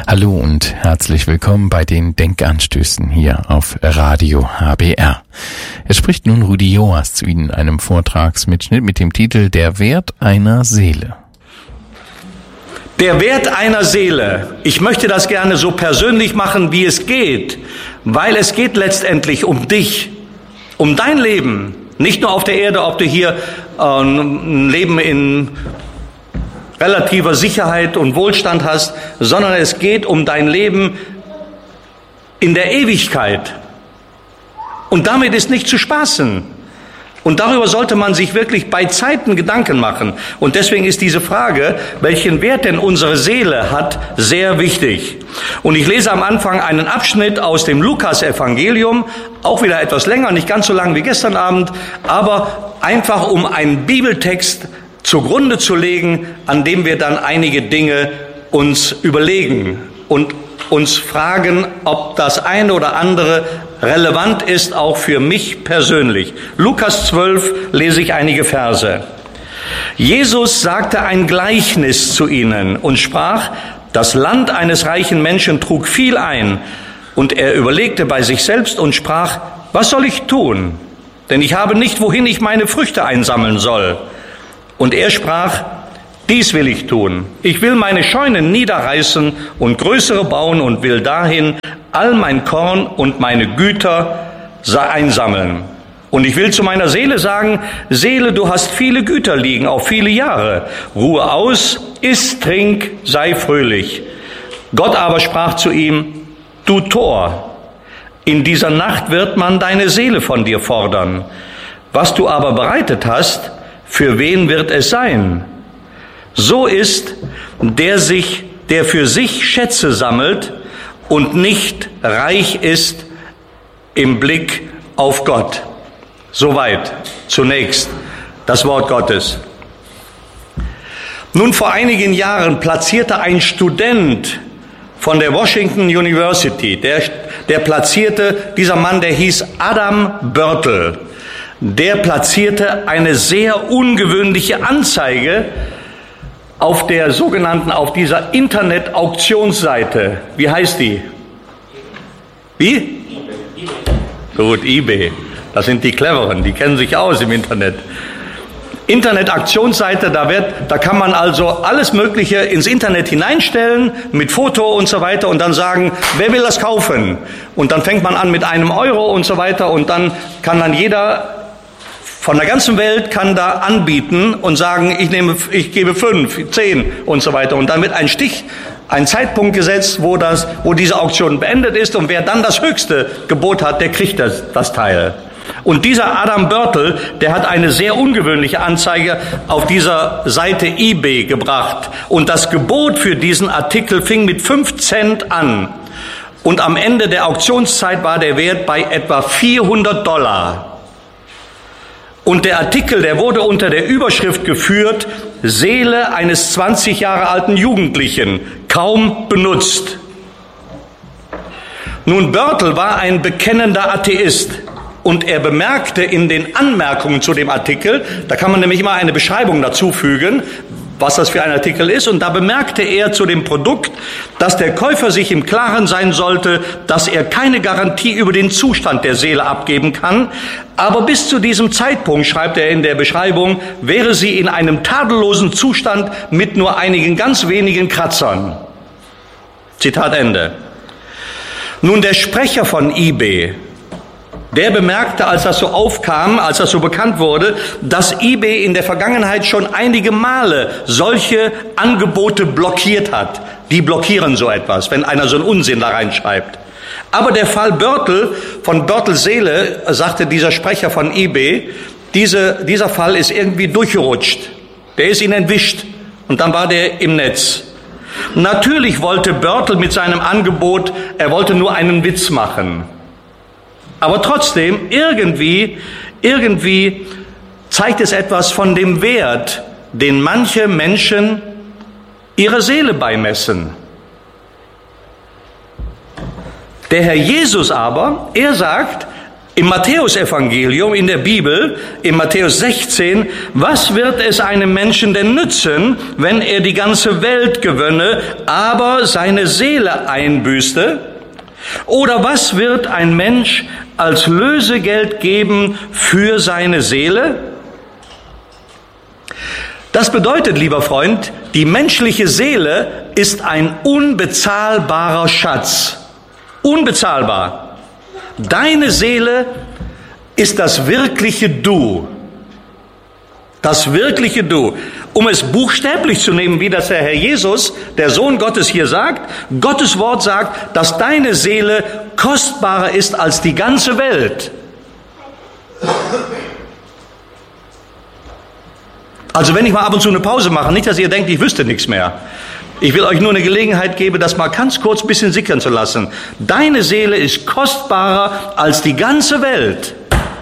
Hallo und herzlich willkommen bei den Denkanstößen hier auf Radio HBR. Es spricht nun Rudi Joas zu Ihnen in einem Vortragsmitschnitt mit dem Titel Der Wert einer Seele. Der Wert einer Seele. Ich möchte das gerne so persönlich machen, wie es geht, weil es geht letztendlich um dich, um dein Leben. Nicht nur auf der Erde, ob du hier ein Leben in relativer Sicherheit und Wohlstand hast, sondern es geht um dein Leben in der Ewigkeit. Und damit ist nicht zu spaßen. Und darüber sollte man sich wirklich bei Zeiten Gedanken machen. Und deswegen ist diese Frage, welchen Wert denn unsere Seele hat, sehr wichtig. Und ich lese am Anfang einen Abschnitt aus dem Lukas-Evangelium, auch wieder etwas länger, nicht ganz so lang wie gestern Abend, aber einfach um einen Bibeltext zugrunde zu legen, an dem wir dann einige Dinge uns überlegen und uns fragen, ob das eine oder andere relevant ist, auch für mich persönlich. Lukas 12 lese ich einige Verse. Jesus sagte ein Gleichnis zu ihnen und sprach, das Land eines reichen Menschen trug viel ein, und er überlegte bei sich selbst und sprach, was soll ich tun? Denn ich habe nicht, wohin ich meine Früchte einsammeln soll. Und er sprach, dies will ich tun. Ich will meine Scheunen niederreißen und größere bauen und will dahin all mein Korn und meine Güter einsammeln. Und ich will zu meiner Seele sagen, Seele, du hast viele Güter liegen, auf viele Jahre. Ruhe aus, iss, trink, sei fröhlich. Gott aber sprach zu ihm, du Tor, in dieser Nacht wird man deine Seele von dir fordern. Was du aber bereitet hast, für wen wird es sein? So ist, der für sich Schätze sammelt und nicht reich ist im Blick auf Gott. Soweit zunächst das Wort Gottes. Nun, vor einigen Jahren platzierte ein Student von der Washington University, dieser Mann, der hieß Adam Börtel, der platzierte eine sehr ungewöhnliche Anzeige auf dieser Internet-Auktionsseite. Wie heißt die? Wie? Gut, eBay. Das sind die Cleveren, die kennen sich aus im Internet. Internet-Auktionsseite, da kann man also alles Mögliche ins Internet hineinstellen, mit Foto und so weiter, und dann sagen, wer will das kaufen? Und dann fängt man an mit €1 und so weiter, und dann kann dann jeder von der ganzen Welt kann da anbieten und sagen, ich gebe 5, 10 und so weiter. Und dann wird ein Zeitpunkt gesetzt, wo diese Auktion beendet ist, und wer dann das höchste Gebot hat, der kriegt das Teil. Und dieser Adam Börtel, der hat eine sehr ungewöhnliche Anzeige auf dieser Seite eBay gebracht. Und das Gebot für diesen Artikel fing mit 5 Cent an. Und am Ende der Auktionszeit war der Wert bei etwa $400. Und der Artikel, der wurde unter der Überschrift geführt, Seele eines 20 Jahre alten Jugendlichen, kaum benutzt. Nun, Börtel war ein bekennender Atheist, und er bemerkte in den Anmerkungen zu dem Artikel, da kann man nämlich immer eine Beschreibung dazu fügen, was das für ein Artikel ist, und da bemerkte er zu dem Produkt, dass der Käufer sich im Klaren sein sollte, dass er keine Garantie über den Zustand der Seele abgeben kann, aber bis zu diesem Zeitpunkt, schreibt er in der Beschreibung, wäre sie in einem tadellosen Zustand mit nur einigen ganz wenigen Kratzern. Zitat Ende. Nun, der Sprecher von eBay, der bemerkte, als das so aufkam, als das so bekannt wurde, dass eBay in der Vergangenheit schon einige Male solche Angebote blockiert hat. Die blockieren so etwas, wenn einer so einen Unsinn da reinschreibt. Aber der Fall Börtel, von Börtels Seele, sagte dieser Sprecher von eBay, dieser Fall ist irgendwie durchgerutscht. Der ist ihn entwischt, und dann war der im Netz. Natürlich wollte Börtel mit seinem Angebot, er wollte nur einen Witz machen. Aber trotzdem, irgendwie zeigt es etwas von dem Wert, den manche Menschen ihrer Seele beimessen. Der Herr Jesus aber, er sagt, Im Matthäusevangelium, in der Bibel, in Matthäus 16, was wird es einem Menschen denn nützen, wenn er die ganze Welt gewönne, aber seine Seele einbüßte? Oder was wird ein Mensch als Lösegeld geben für seine Seele? Das bedeutet, lieber Freund, die menschliche Seele ist ein unbezahlbarer Schatz. Unbezahlbar. Deine Seele ist das wirkliche Du. Das wirkliche Du. Um es buchstäblich zu nehmen, wie das der Herr Jesus, der Sohn Gottes, hier sagt, Gottes Wort sagt, dass deine Seele kostbarer ist als die ganze Welt. Also wenn ich mal ab und zu eine Pause mache, nicht, dass ihr denkt, ich wüsste nichts mehr. Ich will euch nur eine Gelegenheit geben, das mal ganz kurz ein bisschen sickern zu lassen. Deine Seele ist kostbarer als die ganze Welt.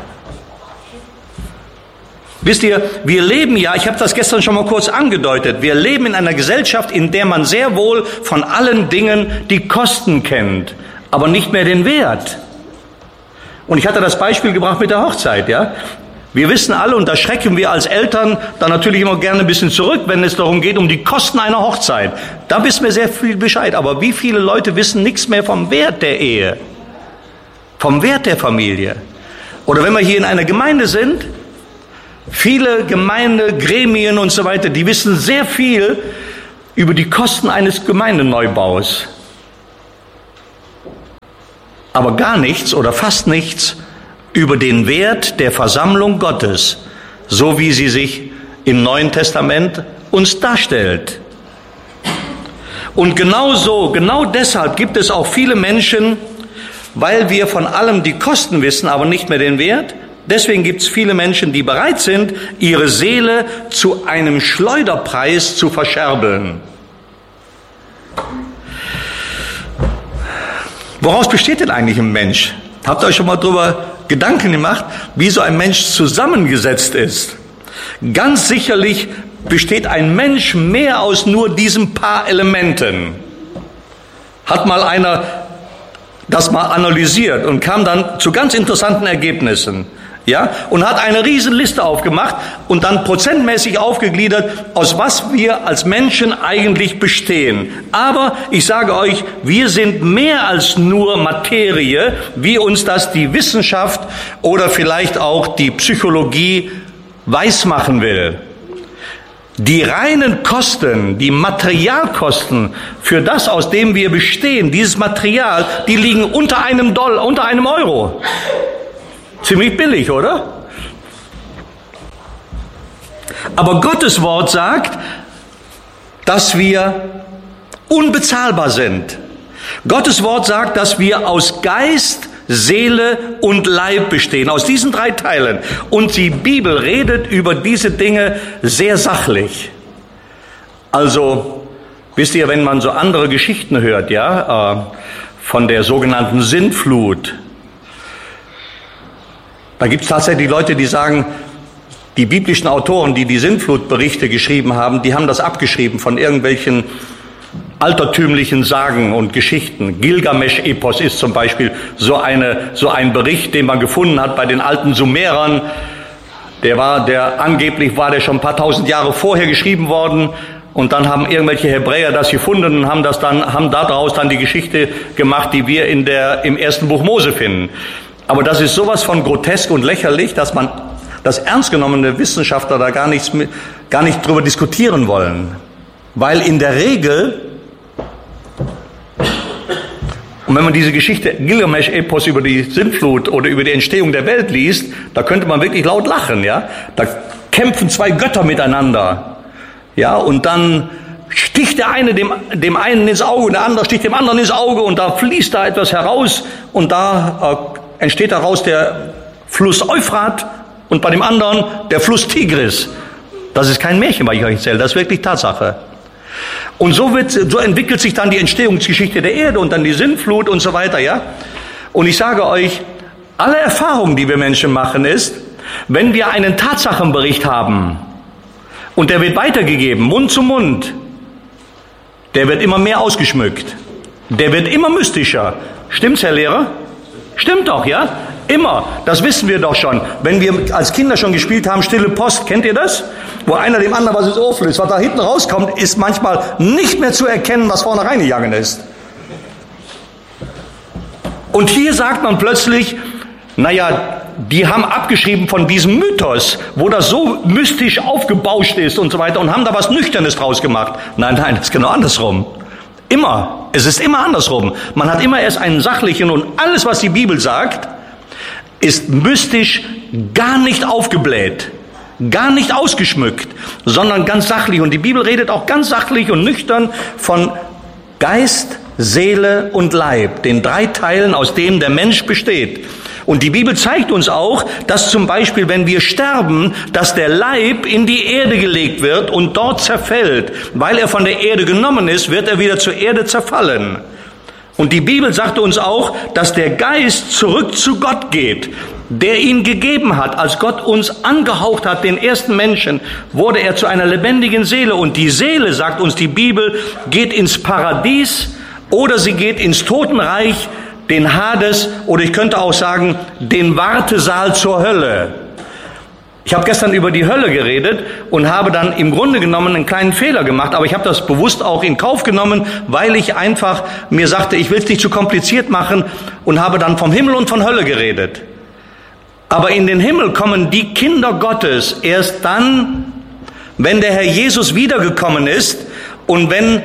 Wisst ihr, wir leben ja, ich habe das gestern schon mal kurz angedeutet, wir leben in einer Gesellschaft, in der man sehr wohl von allen Dingen die Kosten kennt, aber nicht mehr den Wert. Und ich hatte das Beispiel gebracht mit der Hochzeit, ja. Wir wissen alle, und da schrecken wir als Eltern dann natürlich immer gerne ein bisschen zurück, wenn es darum geht, um die Kosten einer Hochzeit. Da wissen wir sehr viel Bescheid. Aber wie viele Leute wissen nichts mehr vom Wert der Ehe, vom Wert der Familie? Oder wenn wir hier in einer Gemeinde sind, viele Gemeindegremien und so weiter, die wissen sehr viel über die Kosten eines Gemeindeneubaus. Aber gar nichts oder fast nichts über den Wert der Versammlung Gottes, so wie sie sich im Neuen Testament uns darstellt. Und genau deshalb gibt es auch viele Menschen, weil wir von allem die Kosten wissen, aber nicht mehr den Wert. Deswegen gibt es viele Menschen, die bereit sind, ihre Seele zu einem Schleuderpreis zu verscherbeln. Woraus besteht denn eigentlich ein Mensch? Habt ihr euch schon mal darüber Gedanken gemacht, wie so ein Mensch zusammengesetzt ist? Ganz sicherlich besteht ein Mensch mehr aus nur diesen paar Elementen. Hat mal einer das mal analysiert und kam dann zu ganz interessanten Ergebnissen. Ja, und hat eine riesen Liste aufgemacht und dann prozentmäßig aufgegliedert, aus was wir als Menschen eigentlich bestehen. Aber ich sage euch, wir sind mehr als nur Materie, wie uns das die Wissenschaft oder vielleicht auch die Psychologie weismachen will. Die reinen Kosten, die Materialkosten für das, aus dem wir bestehen, dieses Material, die liegen unter einem $, unter einem Euro. Ziemlich billig, oder? Aber Gottes Wort sagt, dass wir unbezahlbar sind. Gottes Wort sagt, dass wir aus Geist, Seele und Leib bestehen, aus diesen 3 Teilen. Und die Bibel redet über diese Dinge sehr sachlich. Also, wisst ihr, wenn man so andere Geschichten hört, ja, von der sogenannten Sintflut, da gibt es tatsächlich Leute, die sagen, die biblischen Autoren, die die Sintflutberichte geschrieben haben, die haben das abgeschrieben von irgendwelchen altertümlichen Sagen und Geschichten. Gilgamesch-Epos ist zum Beispiel so ein Bericht, den man gefunden hat bei den alten Sumerern. Angeblich war der schon ein paar tausend Jahre vorher geschrieben worden. Und dann haben irgendwelche Hebräer das gefunden und haben daraus dann die Geschichte gemacht, die wir im ersten Buch Mose finden. Aber das ist sowas von grotesk und lächerlich, dass ernst genommene Wissenschaftler da gar nicht drüber diskutieren wollen. Weil in der Regel, und wenn man diese Geschichte Gilgamesch-Epos über die Sintflut oder über die Entstehung der Welt liest, da könnte man wirklich laut lachen, ja. Da kämpfen 2 Götter miteinander, ja, und dann sticht der eine dem einen ins Auge und der andere sticht dem anderen ins Auge und da fließt da etwas heraus und da entsteht daraus der Fluss Euphrat und bei dem anderen der Fluss Tigris. Das ist kein Märchen, was ich euch erzähle, das ist wirklich Tatsache. Und so entwickelt sich dann die Entstehungsgeschichte der Erde und dann die Sintflut und so weiter, ja. Und ich sage euch, alle Erfahrungen, die wir Menschen machen, ist, wenn wir einen Tatsachenbericht haben und der wird weitergegeben, Mund zu Mund, der wird immer mehr ausgeschmückt, der wird immer mystischer. Stimmt's, Herr Lehrer? Stimmt doch, ja? Immer, das wissen wir doch schon. Wenn wir als Kinder schon gespielt haben, Stille Post, kennt ihr das? Wo einer dem anderen was ins Ohr flößt. Was da hinten rauskommt, ist manchmal nicht mehr zu erkennen, was vorne reingegangen ist. Und hier sagt man plötzlich, naja, die haben abgeschrieben von diesem Mythos, wo das so mystisch aufgebauscht ist und so weiter und haben da was Nüchternes draus gemacht. Nein, das ist genau andersrum. Immer. Es ist immer andersrum. Man hat immer erst einen sachlichen und alles, was die Bibel sagt, ist mystisch gar nicht aufgebläht, gar nicht ausgeschmückt, sondern ganz sachlich. Und die Bibel redet auch ganz sachlich und nüchtern von Geist, Seele und Leib, den 3 Teilen, aus denen der Mensch besteht. Und die Bibel zeigt uns auch, dass zum Beispiel, wenn wir sterben, dass der Leib in die Erde gelegt wird und dort zerfällt. Weil er von der Erde genommen ist, wird er wieder zur Erde zerfallen. Und die Bibel sagt uns auch, dass der Geist zurück zu Gott geht, der ihn gegeben hat. Als Gott uns angehaucht hat, den ersten Menschen, wurde er zu einer lebendigen Seele. Und die Seele, sagt uns die Bibel, geht ins Paradies oder sie geht ins Totenreich, den Hades, oder ich könnte auch sagen, den Wartesaal zur Hölle. Ich habe gestern über die Hölle geredet und habe dann im Grunde genommen einen kleinen Fehler gemacht, aber ich habe das bewusst auch in Kauf genommen, weil ich einfach mir sagte, ich will es nicht zu kompliziert machen und habe dann vom Himmel und von Hölle geredet. Aber in den Himmel kommen die Kinder Gottes erst dann, wenn der Herr Jesus wiedergekommen ist und wenn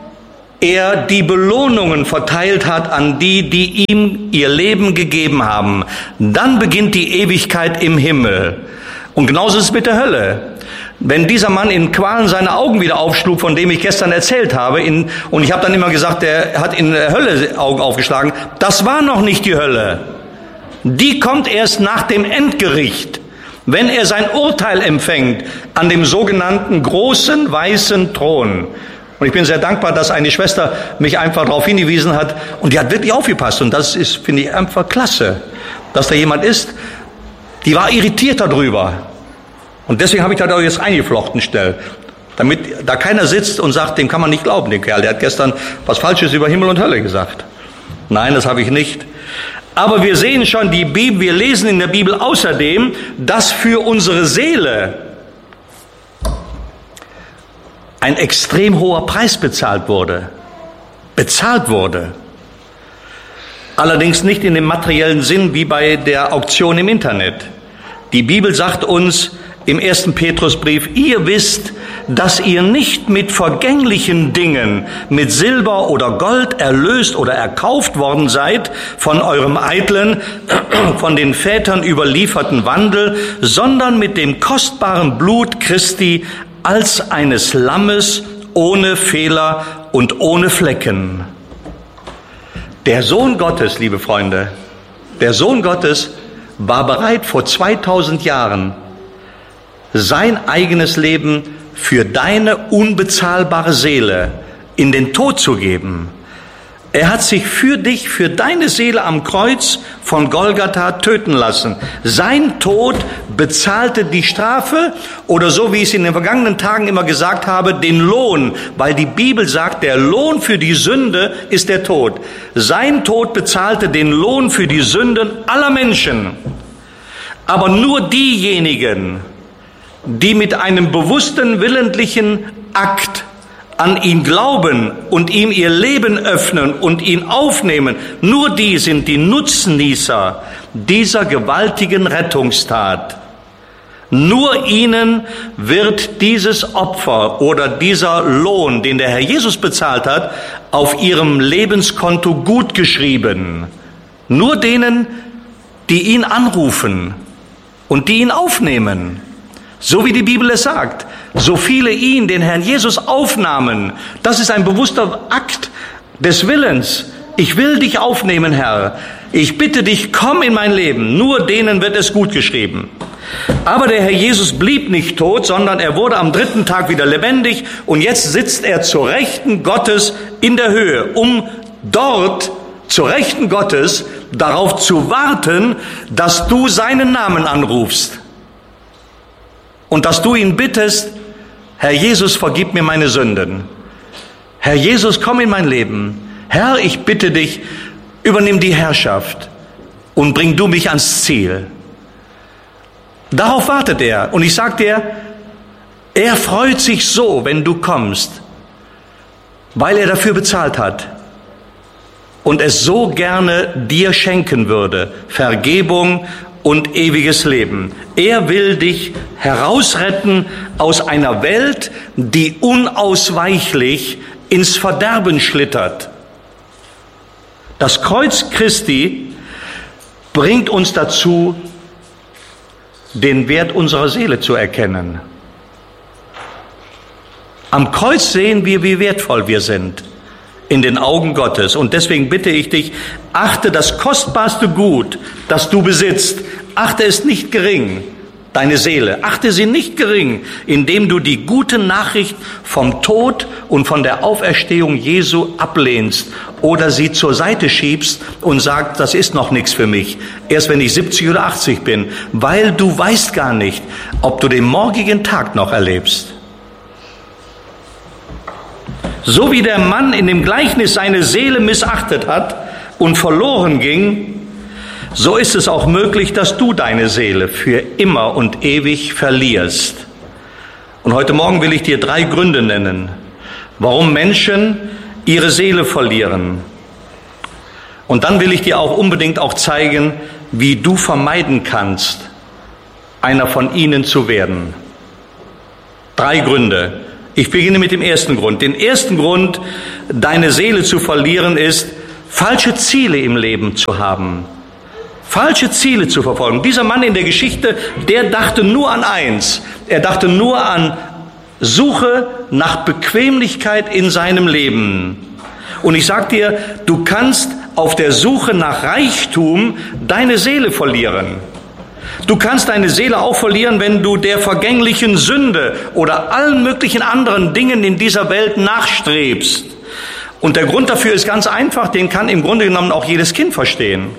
er die Belohnungen verteilt hat an die, die ihm ihr Leben gegeben haben. Dann beginnt die Ewigkeit im Himmel. Und genauso ist es mit der Hölle. Wenn dieser Mann in Qualen seine Augen wieder aufschlug, von dem ich gestern erzählt habe, und ich habe dann immer gesagt, der hat in der Hölle Augen aufgeschlagen, das war noch nicht die Hölle. Die kommt erst nach dem Endgericht, wenn er sein Urteil empfängt an dem sogenannten großen weißen Thron. Und ich bin sehr dankbar, dass eine Schwester mich einfach darauf hingewiesen hat und die hat wirklich aufgepasst. Und das ist, finde ich, einfach klasse, dass da jemand ist, die war irritiert darüber. Und deswegen habe ich da jetzt eingeflochten schnell, damit da keiner sitzt und sagt, dem kann man nicht glauben, den Kerl, der hat gestern was Falsches über Himmel und Hölle gesagt. Nein, das habe ich nicht. Aber wir sehen schon, wir lesen in der Bibel außerdem, dass für unsere Seele ein extrem hoher Preis bezahlt wurde. Allerdings nicht in dem materiellen Sinn wie bei der Auktion im Internet. Die Bibel sagt uns im 1. Petrusbrief, ihr wisst, dass ihr nicht mit vergänglichen Dingen, mit Silber oder Gold erlöst oder erkauft worden seid von eurem eitlen, von den Vätern überlieferten Wandel, sondern mit dem kostbaren Blut Christi als eines Lammes ohne Fehler und ohne Flecken. Der Sohn Gottes, liebe Freunde, der Sohn Gottes war bereit, vor 2000 Jahren sein eigenes Leben für deine unbezahlbare Seele in den Tod zu geben. Er hat sich für dich, für deine Seele am Kreuz von Golgatha töten lassen. Sein Tod bezahlte die Strafe oder so, wie ich es in den vergangenen Tagen immer gesagt habe, den Lohn, weil die Bibel sagt, der Lohn für die Sünde ist der Tod. Sein Tod bezahlte den Lohn für die Sünden aller Menschen. Aber nur diejenigen, die mit einem bewussten, willentlichen Akt an ihn glauben und ihm ihr Leben öffnen und ihn aufnehmen, nur die sind die Nutznießer dieser gewaltigen Rettungstat. Nur ihnen wird dieses Opfer oder dieser Lohn, den der Herr Jesus bezahlt hat, auf ihrem Lebenskonto gutgeschrieben. Nur denen, die ihn anrufen und die ihn aufnehmen. So wie die Bibel es sagt. So viele ihn, den Herrn Jesus, aufnahmen. Das ist ein bewusster Akt des Willens. Ich will dich aufnehmen, Herr. Ich bitte dich, komm in mein Leben. Nur denen wird es gut geschrieben. Aber der Herr Jesus blieb nicht tot, sondern er wurde am 3. Tag wieder lebendig. Und jetzt sitzt er zur Rechten Gottes in der Höhe, um dort zur Rechten Gottes darauf zu warten, dass du seinen Namen anrufst. Und dass du ihn bittest, Herr Jesus, vergib mir meine Sünden. Herr Jesus, komm in mein Leben. Herr, ich bitte dich, übernimm die Herrschaft und bring du mich ans Ziel. Darauf wartet er. Und ich sag dir, er freut sich so, wenn du kommst, weil er dafür bezahlt hat und es so gerne dir schenken würde. Vergebung und ewiges Leben. Er will dich herausretten aus einer Welt, die unausweichlich ins Verderben schlittert. Das Kreuz Christi bringt uns dazu, den Wert unserer Seele zu erkennen. Am Kreuz sehen wir, wie wertvoll wir sind in den Augen Gottes. Und deswegen bitte ich dich, achte das kostbarste Gut, das du besitzt, achte es nicht gering, deine Seele, achte sie nicht gering, indem du die gute Nachricht vom Tod und von der Auferstehung Jesu ablehnst oder sie zur Seite schiebst und sagst, das ist noch nichts für mich, erst wenn ich 70 oder 80 bin, weil du weißt gar nicht, ob du den morgigen Tag noch erlebst. So wie der Mann in dem Gleichnis seine Seele missachtet hat und verloren ging, so ist es auch möglich, dass du deine Seele für immer und ewig verlierst. Und heute Morgen will ich dir 3 Gründe nennen, warum Menschen ihre Seele verlieren. Und dann will ich dir auch unbedingt auch zeigen, wie du vermeiden kannst, einer von ihnen zu werden. 3 Gründe. Ich beginne mit dem ersten Grund. Den ersten Grund, deine Seele zu verlieren, ist, falsche Ziele im Leben zu haben. Falsche Ziele zu verfolgen. Dieser Mann in der Geschichte, der dachte nur an eins. Er dachte nur an Suche nach Bequemlichkeit in seinem Leben. Und ich sag dir, du kannst auf der Suche nach Reichtum deine Seele verlieren. Du kannst deine Seele auch verlieren, wenn du der vergänglichen Sünde oder allen möglichen anderen Dingen in dieser Welt nachstrebst. Und der Grund dafür ist ganz einfach, den kann im Grunde genommen auch jedes Kind verstehen.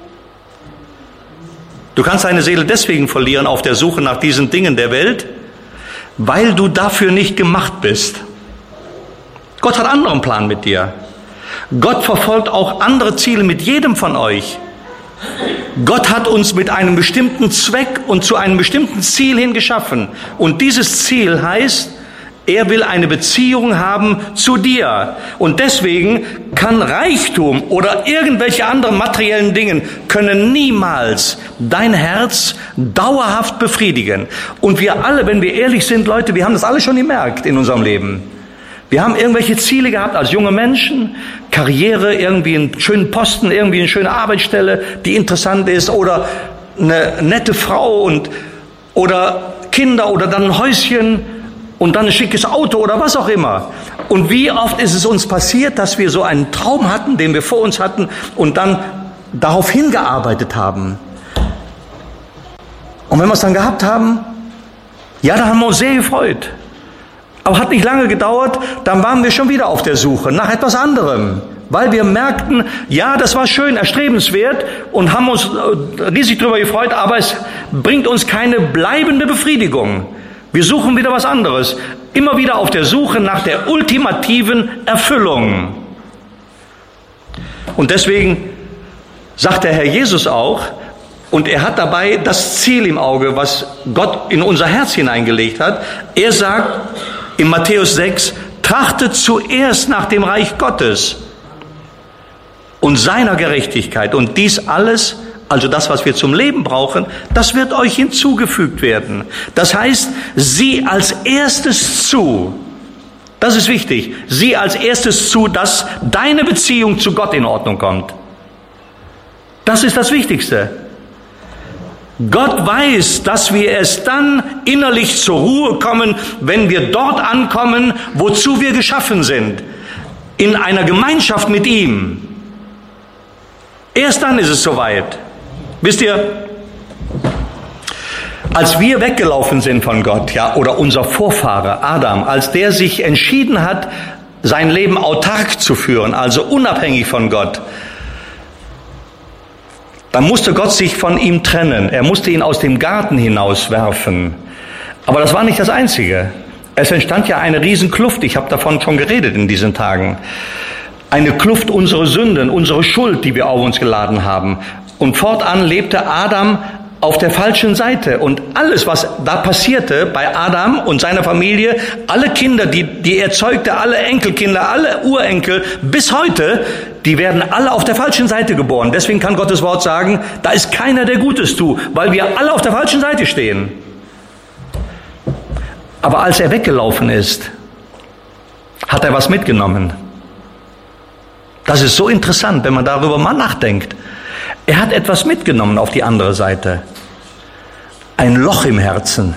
Du kannst deine Seele deswegen verlieren auf der Suche nach diesen Dingen der Welt, weil du dafür nicht gemacht bist. Gott hat einen anderen Plan mit dir. Gott verfolgt auch andere Ziele mit jedem von euch. Gott hat uns mit einem bestimmten Zweck und zu einem bestimmten Ziel hin geschaffen. Und dieses Ziel heißt, er will eine Beziehung haben zu dir. Und deswegen kann Reichtum oder irgendwelche anderen materiellen Dinge können niemals dein Herz dauerhaft befriedigen. Und wir alle, wenn wir ehrlich sind, Leute, wir haben das alle schon gemerkt in unserem Leben. Wir haben irgendwelche Ziele gehabt als junge Menschen, Karriere, irgendwie einen schönen Posten, irgendwie eine schöne Arbeitsstelle, die interessant ist, oder eine nette Frau oder Kinder oder dann ein Häuschen und dann ein schickes Auto oder was auch immer. Und wie oft ist es uns passiert, dass wir so einen Traum hatten, den wir vor uns hatten und dann darauf hingearbeitet haben. Und wenn wir es dann gehabt haben, ja, da haben wir uns sehr gefreut. Aber hat nicht lange gedauert, dann waren wir schon wieder auf der Suche nach etwas anderem, weil wir merkten, ja, das war schön, erstrebenswert und haben uns riesig darüber gefreut, aber es bringt uns keine bleibende Befriedigung. Wir suchen wieder was anderes, immer wieder auf der Suche nach der ultimativen Erfüllung. Und deswegen sagt der Herr Jesus auch, und er hat dabei das Ziel im Auge, was Gott in unser Herz hineingelegt hat. Er sagt in Matthäus 6, trachtet zuerst nach dem Reich Gottes und seiner Gerechtigkeit. Und dies alles, also das, was wir zum Leben brauchen, das wird euch hinzugefügt werden. Das heißt, sieh als erstes zu, das ist wichtig, sieh als erstes zu, dass deine Beziehung zu Gott in Ordnung kommt. Das ist das Wichtigste. Gott weiß, dass wir es dann innerlich zur Ruhe kommen, wenn wir dort ankommen, wozu wir geschaffen sind. In einer Gemeinschaft mit ihm. Erst dann ist es soweit. Wisst ihr, als wir weggelaufen sind von Gott, ja, oder unser Vorfahre Adam, als der sich entschieden hat, sein Leben autark zu führen, also unabhängig von Gott, dann musste Gott sich von ihm trennen. Er musste ihn aus dem Garten hinauswerfen. Aber das war nicht das Einzige. Es entstand ja eine Riesenkluft. Ich habe davon schon geredet in diesen Tagen. Eine Kluft unserer Sünden, unsere Schuld, die wir auf uns geladen haben. Und fortan lebte Adam auf der falschen Seite. Und alles, was da passierte bei Adam und seiner Familie, alle Kinder, die er zeugte, alle Enkelkinder, alle Urenkel, bis heute, die werden alle auf der falschen Seite geboren. Deswegen kann Gottes Wort sagen, da ist keiner, der Gutes tut, weil wir alle auf der falschen Seite stehen. Aber als er weggelaufen ist, hat er was mitgenommen. Das ist so interessant, wenn man darüber mal nachdenkt. Er hat etwas mitgenommen auf die andere Seite. Ein Loch im Herzen.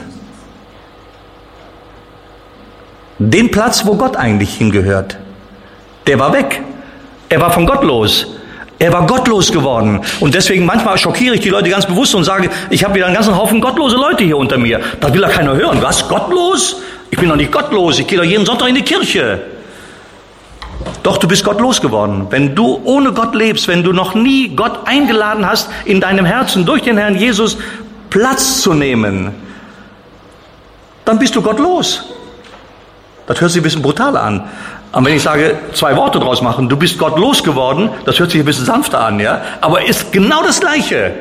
Den Platz, wo Gott eigentlich hingehört. Der war weg. Er war von Gott los. Er war gottlos geworden. Und deswegen manchmal schockiere ich die Leute ganz bewusst und sage, ich habe wieder einen ganzen Haufen gottlose Leute hier unter mir. Das will ja keiner hören. Was? Gottlos? Ich bin doch nicht gottlos. Ich gehe doch jeden Sonntag in die Kirche. Doch, du bist gottlos geworden. Wenn du ohne Gott lebst, wenn du noch nie Gott eingeladen hast, in deinem Herzen durch den Herrn Jesus Platz zu nehmen, dann bist du gottlos. Das hört sich ein bisschen brutal an. Aber wenn ich sage, 2 Worte draus machen, du bist gottlos geworden, das hört sich ein bisschen sanfter an, ja? Aber ist genau das Gleiche.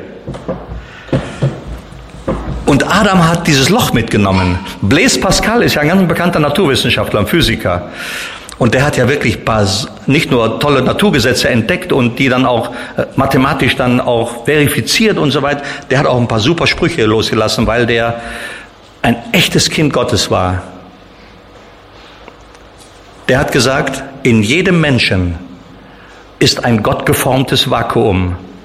Und Adam hat dieses Loch mitgenommen. Blaise Pascal ist ja ein ganz bekannter Naturwissenschaftler, ein Physiker. Und der hat ja wirklich nicht nur tolle Naturgesetze entdeckt und die dann auch mathematisch dann auch verifiziert und so weiter. Der hat auch ein paar super Sprüche losgelassen, weil der ein echtes Kind Gottes war. Der hat gesagt, in jedem Menschen ist ein gottgeformtes Vakuum.